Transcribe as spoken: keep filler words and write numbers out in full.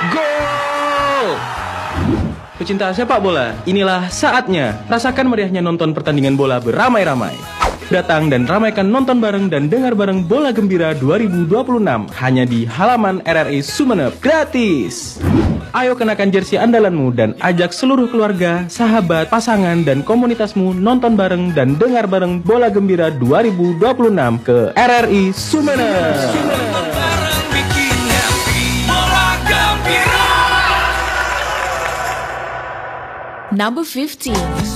Gol! Pecinta sepak bola, inilah saatnya. Rasakan meriahnya nonton pertandingan bola beramai-ramai. Datang dan ramaikan nonton bareng dan dengar bareng Bola Gembira dua ribu dua puluh enam hanya di halaman R R I Sumeneb, gratis. Ayo kenakan jersey andalanmu dan ajak seluruh keluarga, sahabat, pasangan, dan komunitasmu nonton bareng dan dengar bareng Bola Gembira dua ribu dua puluh enam ke R R I Sumeneb. Number fifteen.